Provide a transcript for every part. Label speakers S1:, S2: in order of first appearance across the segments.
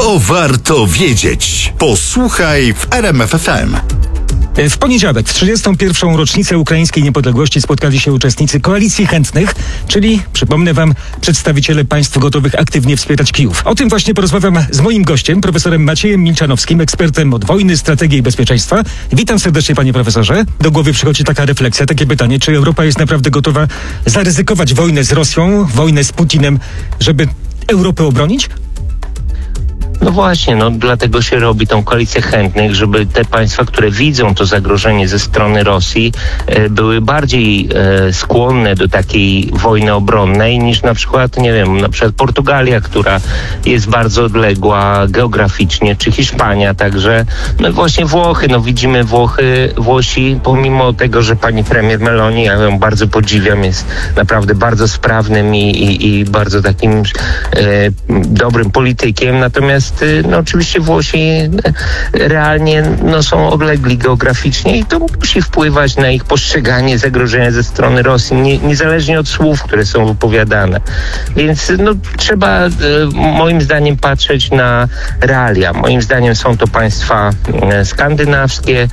S1: To warto wiedzieć. Posłuchaj w RMF FM.
S2: W poniedziałek, w 31. rocznicę ukraińskiej niepodległości spotkali się uczestnicy Koalicji Chętnych, czyli, przypomnę wam, przedstawiciele państw gotowych aktywnie wspierać Kijów. O tym właśnie porozmawiam z moim gościem, profesorem Maciejem Milczanowskim, ekspertem od wojny, strategii i bezpieczeństwa. Witam serdecznie, panie profesorze. Do głowy przychodzi taka refleksja, takie pytanie, czy Europa jest naprawdę gotowa zaryzykować wojnę z Rosją, wojnę z Putinem, żeby Europę obronić?
S3: No właśnie, dlatego się robi tą koalicję chętnych, żeby te państwa, które widzą to zagrożenie ze strony Rosji, były bardziej skłonne do takiej wojny obronnej niż na przykład Portugalia, która jest bardzo odległa geograficznie, czy Hiszpania, także właśnie Włochy, widzimy Włosi, pomimo tego, że pani premier Meloni, ja ją bardzo podziwiam, jest naprawdę bardzo sprawnym i bardzo takim dobrym politykiem, natomiast oczywiście Włosi realnie są odlegli geograficznie i to musi wpływać na ich postrzeganie zagrożenia ze strony Rosji, niezależnie od słów, które są wypowiadane. Więc trzeba moim zdaniem patrzeć na realia. Moim zdaniem są to państwa skandynawskie,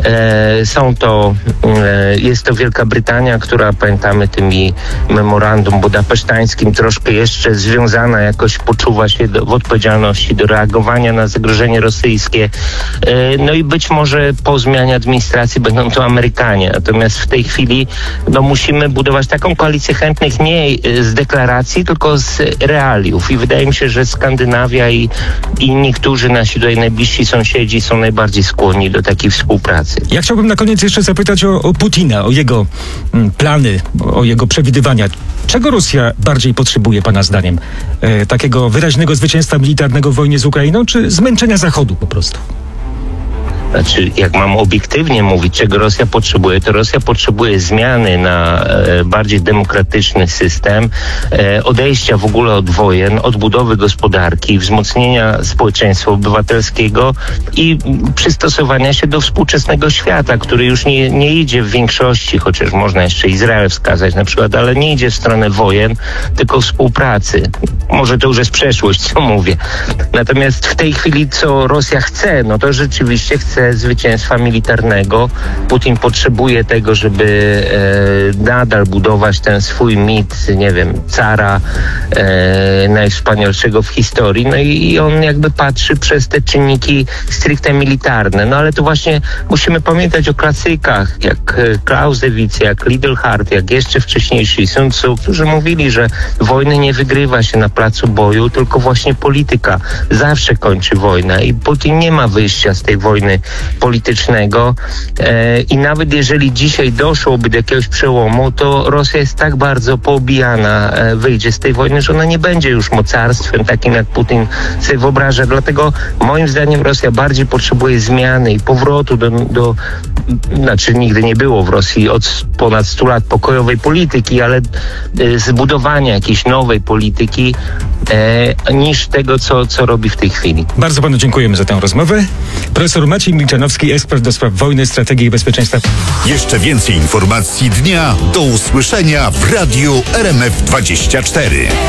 S3: jest to Wielka Brytania, która, pamiętamy, tymi memorandum budapesztańskim troszkę jeszcze związana jakoś poczuwa się w odpowiedzialności do reagowania na zagrożenie rosyjskie. I być może po zmianie administracji będą to Amerykanie. Natomiast w tej chwili musimy budować taką koalicję chętnych nie z deklaracji, tylko z realiów. I wydaje mi się, że Skandynawia i niektórzy nasi tutaj najbliżsi sąsiedzi są najbardziej skłonni do takiej współpracy.
S2: Ja chciałbym na koniec jeszcze zapytać o Putina, o jego plany, o jego przewidywania. Czego Rosja bardziej potrzebuje, pana zdaniem? Takiego wyraźnego zwycięstwa militarnego w wojnie z Ukrainą, czy zmęczenia Zachodu po prostu?
S3: Znaczy, jak mam obiektywnie mówić, czego Rosja potrzebuje, to Rosja potrzebuje zmiany na bardziej demokratyczny system, odejścia w ogóle od wojen, odbudowy gospodarki, wzmocnienia społeczeństwa obywatelskiego i przystosowania się do współczesnego świata, który już nie idzie w większości, chociaż można jeszcze Izrael wskazać na przykład, ale nie idzie w stronę wojen, tylko współpracy. Może to już jest przeszłość, co mówię. Natomiast w tej chwili, co Rosja chce, to rzeczywiście chce zwycięstwa militarnego. Putin potrzebuje tego, żeby nadal budować ten swój mit, cara najwspanialszego w historii. I on jakby patrzy przez te czynniki stricte militarne. Ale to właśnie musimy pamiętać o klasykach, jak Clausewitz, jak Lidl-Hart, jak jeszcze wcześniejsi Sun Tzu, którzy mówili, że wojny nie wygrywa się na placu boju, tylko właśnie polityka zawsze kończy wojnę. I Putin nie ma wyjścia z tej wojny politycznego i nawet jeżeli dzisiaj doszłoby do jakiegoś przełomu, to Rosja jest tak bardzo poobijana, wyjdzie z tej wojny, że ona nie będzie już mocarstwem takim, jak Putin sobie wyobraża. Dlatego moim zdaniem Rosja bardziej potrzebuje zmiany i powrotu nigdy nie było w Rosji od ponad 100 lat pokojowej polityki, ale zbudowania jakiejś nowej polityki niż tego, co robi w tej chwili.
S2: Bardzo panu dziękujemy za tę rozmowę. Profesor Maciej Milczanowski, ekspert do spraw wojny, strategii i bezpieczeństwa.
S1: Jeszcze więcej informacji dnia do usłyszenia w Radiu RMF24.